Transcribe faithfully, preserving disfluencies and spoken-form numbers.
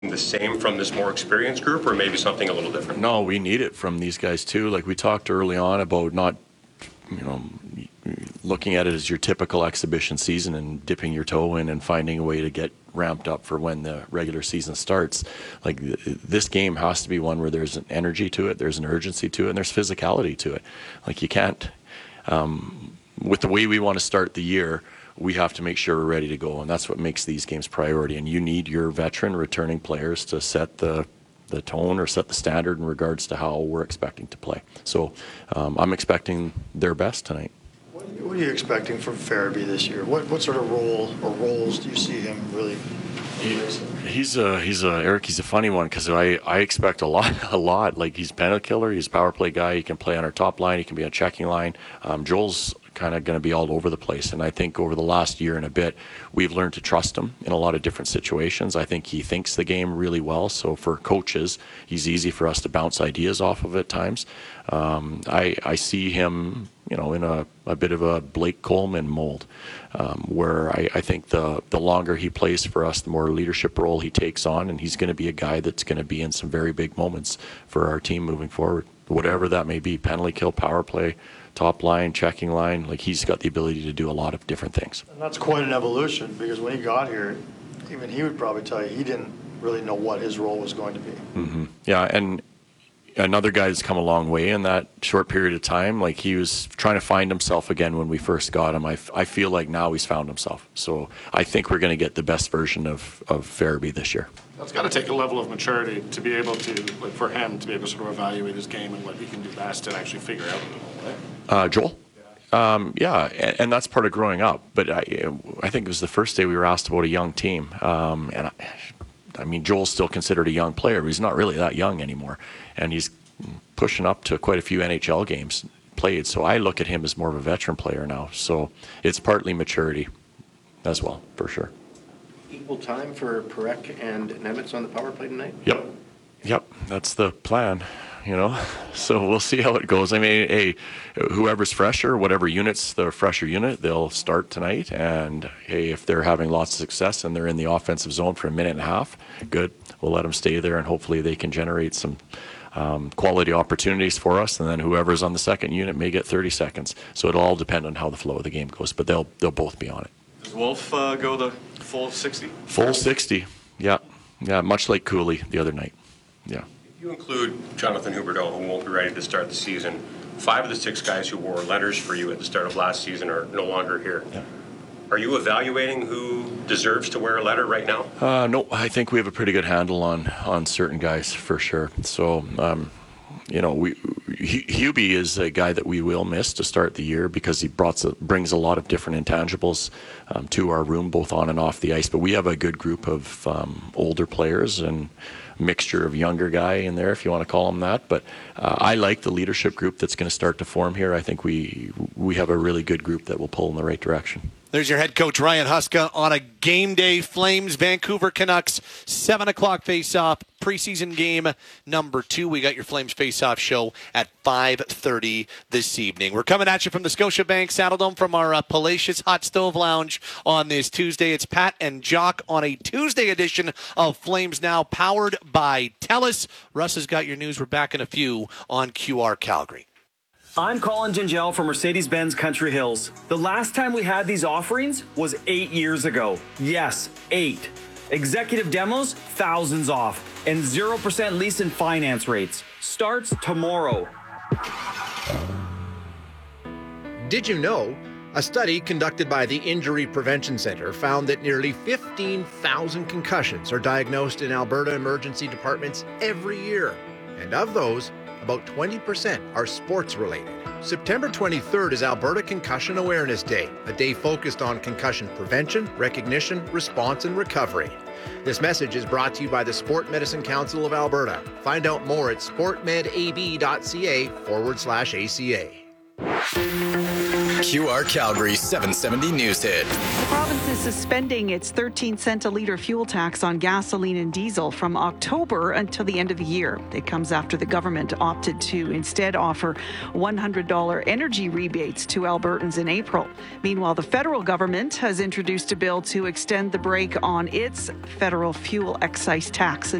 the same from this more experienced group, or maybe something a little different? No, we need it from these guys too. Like we talked early on about not, you know, looking at it as your typical exhibition season and dipping your toe in and finding a way to get ramped up for when the regular season starts. Like this game has to be one where there's an energy to it, there's an urgency to it, and there's physicality to it. Like you can't, um, with the way we want to start the year, we have to make sure we're ready to go, and that's what makes these games priority. And you need your veteran returning players to set the the tone or set the standard in regards to how we're expecting to play. So um, I'm expecting their best tonight. What are, you, what are you expecting from Farabee this year? What what sort of role or roles do you see him really? He, he's a he's a Eric. He's a funny one because I, I expect a lot a lot. Like he's penalty killer. He's a power play guy. He can play on our top line. He can be on checking line. Um, Joel's kind of going to be all over the place. And I think over the last year and a bit, we've learned to trust him in a lot of different situations. I think he thinks the game really well. So for coaches, he's easy for us to bounce ideas off of at times. Um, I, I see him, you know, in a, a bit of a Blake Coleman mold, um, where I, I think the, the longer he plays for us, the more leadership role he takes on. And he's going to be a guy that's going to be in some very big moments for our team moving forward, whatever that may be, penalty kill, power play, top line, checking line. Like he's got the ability to do a lot of different things. And that's quite an evolution, because when he got here, even he would probably tell you he didn't really know what his role was going to be. Mm-hmm. Yeah, and another guy that's come a long way in that short period of time. Like he was trying to find himself again when we first got him. I, I feel like now he's found himself. So I think we're going to get the best version of, of Farabee this year. It's got to take a level of maturity to be able to, like for him, to be able to sort of evaluate his game and what he can do best and actually figure out. Uh, Joel? Um, yeah, and, and that's part of growing up. But I, I think it was the first day we were asked about a young team. Um, and I, I mean, Joel's still considered a young player, but he's not really that young anymore. And he's pushing up to quite a few N H L games played. So I look at him as more of a veteran player now. So it's partly maturity as well, for sure. Equal time for Parekh and Nemitz on the power play tonight? Yep. Yep. That's the plan, you know. So we'll see how it goes. I mean, hey, whoever's fresher, whatever unit's the fresher unit, they'll start tonight. And, hey, if they're having lots of success and they're in the offensive zone for a minute and a half, good. We'll let them stay there, and hopefully they can generate some um, quality opportunities for us. And then whoever's on the second unit may get thirty seconds. So it'll all depend on how the flow of the game goes. But they'll they'll both be on it. Does Wolf uh, go the full sixty? Full sixty, yeah. Yeah, much like Cooley the other night. Yeah. If you include Jonathan Huberdeau, who won't be ready to start the season, five of the six guys who wore letters for you at the start of last season are no longer here. Yeah. Are you evaluating who deserves to wear a letter right now? Uh, no, I think we have a pretty good handle on on certain guys for sure. So, um, you know, we Hubie is a guy that we will miss to start the year because he brought brings a lot of different intangibles um, to our room, both on and off the ice. But we have a good group of um, older players and mixture of younger guy in there, if you want to call them that. But uh, I like the leadership group that's going to start to form here. I think we we have a really good group that will pull in the right direction. There's your head coach, Ryan Huska, on a game day. Flames, Vancouver Canucks, seven o'clock face-off, preseason game number two. We got your Flames face-off show at five thirty this evening. We're coming at you from the Scotiabank Saddledome from our uh, Palatius Hot Stove Lounge on this Tuesday. It's Pat and Jock on a Tuesday edition of Flames Now, powered by TELUS. Russ has got your news. We're back in a few on Q R Calgary. I'm Colin Gingell from Mercedes-Benz Country Hills. The last time we had these offerings was eight years ago. Yes, eight. Executive demos, thousands off, and zero percent lease and finance rates. Starts tomorrow. Did you know? A study conducted by the Injury Prevention Center found that nearly fifteen thousand concussions are diagnosed in Alberta emergency departments every year. And of those, about twenty percent are sports-related. September twenty-third is Alberta Concussion Awareness Day, a day focused on concussion prevention, recognition, response, and recovery. This message is brought to you by the Sport Medicine Council of Alberta. Find out more at sportmedab.ca forward slash ACA. Q R Calgary seven seventy News Hit. The province is suspending its thirteen cent a litre fuel tax on gasoline and diesel from October until the end of the year. It comes after the government opted to instead offer one hundred dollars energy rebates to Albertans in April. Meanwhile, the federal government has introduced a bill to extend the break on its federal fuel excise tax